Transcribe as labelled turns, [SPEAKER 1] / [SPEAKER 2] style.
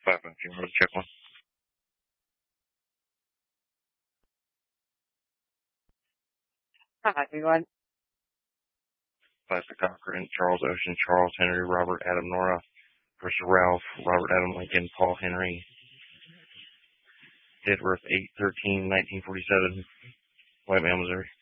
[SPEAKER 1] 5 check one.
[SPEAKER 2] Hi, everyone.
[SPEAKER 1] Classic Cochran, Charles Ocean, Charles Henry, Robert Adam Nora versus Ralph, Robert Adam Lincoln, Paul Henry. Date of birth 8/13/1947, White Man, Missouri.